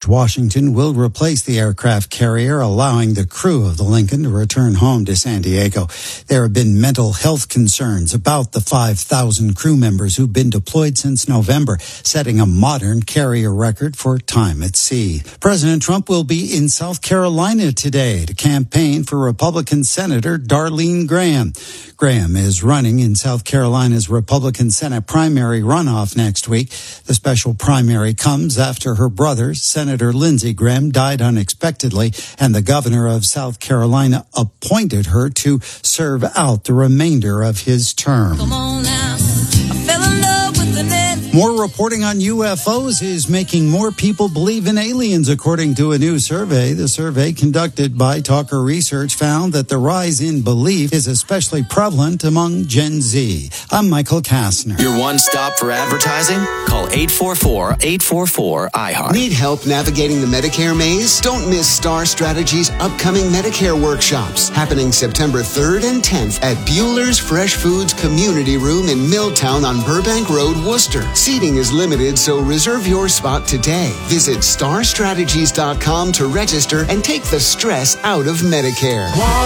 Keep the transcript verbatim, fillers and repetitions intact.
aircraft. Washington will replace the aircraft carrier, allowing the crew of the Lincoln to return home to San Diego. There have been mental health concerns about the five thousand crew members who've been deployed since November, setting a modern carrier record for time at sea. President Trump will be in South Carolina today to campaign for Republican Senator Darlene Graham. Graham is running in South Carolina's Republican Senate primary runoff next week. The special primary comes after her brother, Senator Lindsey Graham, died unexpectedly, and the governor of South Carolina appointed her to serve out the remainder of his term. Come on now. I fell in love with the net. More reporting on U F Os is making more people believe in aliens, according to a new survey. The survey conducted by Talker Research found that the rise in belief is especially prevalent among Gen Z. I'm Michael Kastner. Your one stop for advertising? Call eight four four, eight four four, I heart. Need help navigating the Medicare maze? Don't miss Star Strategy's upcoming Medicare workshops, happening September third and tenth at Bueller's Fresh Foods Community Room in Milltown on Burbank Road, Worcester. Seating is limited, so reserve your spot today. Visit star strategies dot com to register and take the stress out of Medicare.